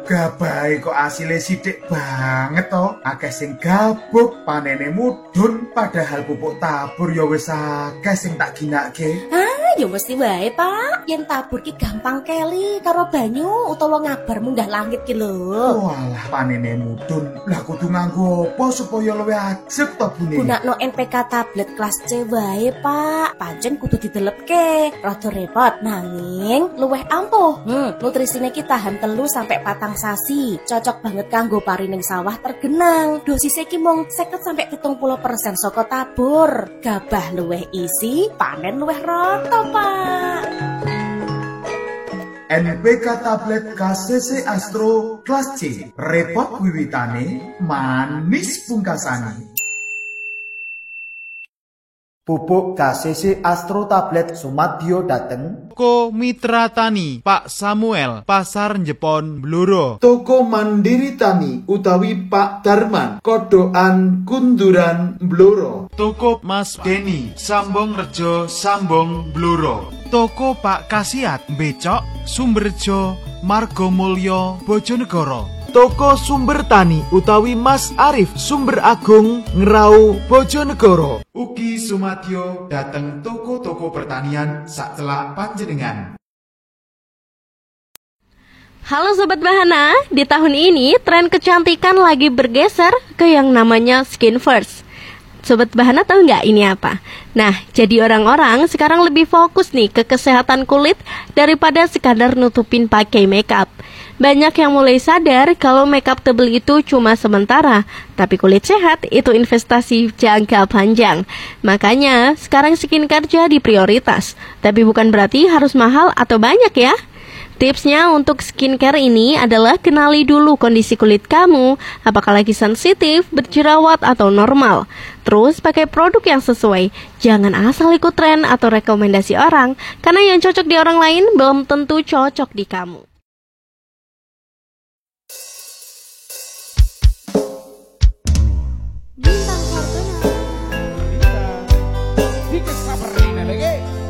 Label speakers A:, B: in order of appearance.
A: gabahe kok asile sithik banget to. Akeh sing gabuk, panene mudhun, padahal pupuk tabur ya wis akeh sing tak ginake.
B: Ya mesti wae, Pak. Yen tabur ki gampang keli karo banyu utawa ngabar munggah langit ki lho.
A: Walah panene mudhun. Lah kudu nganggo apa supaya luwih ajeg to Bune?
B: Gunakno NPK tablet kelas C wae, Pak. Pancen kudu didelepke. Rada repot nanging luwih ampuh. Nutrisine ki tahan 3 sampai 4 sasi. Cocok banget kanggo parining sawah tergenang. Dosise ki mung 50 sampai 70% saka tabur. Gabah luwih isi, panen luwih rata, Pak.
A: NPK tablet KCC Astro kelas C. Repot wiwitane, manis pungkasane.
C: Pupuk KCC Astro tablet sumadyo dateng
D: Toko Mitra Tani Pak Samuel, Pasar Jepon, Bluro.
E: Toko Mandiri Tani utawi Pak Darman, Kodokan Kunduran, Bluro.
D: Toko Mas Deni, Sambong Rejo, Sambong, Bluro. Toko Pak Kasiat, Becok, Sumberjo, Margomulyo, Bojonegoro.
E: Toko Sumber Tani utawi Mas Arif, Sumber Agung, Ngerau, Bojonegoro.
A: Ugi sumadyo dateng toko-toko pertanian sacelak panjenengan.
F: Halo Sobat Bahana, di tahun ini tren kecantikan lagi bergeser ke yang namanya skin first. Sobat Bahana tahu nggak ini apa? Nah, jadi orang-orang sekarang lebih fokus nih ke kesehatan kulit daripada sekadar nutupin pakai makeup. Banyak yang mulai sadar kalau makeup tebal itu cuma sementara, tapi kulit sehat itu investasi jangka panjang. Makanya sekarang skincare jadi prioritas, tapi bukan berarti harus mahal atau banyak ya. Tipsnya untuk skincare ini adalah kenali dulu kondisi kulit kamu, apakah lagi sensitif, berjerawat, atau normal. Terus pakai produk yang sesuai, jangan asal ikut tren atau rekomendasi orang, karena yang cocok di orang lain belum tentu cocok di kamu.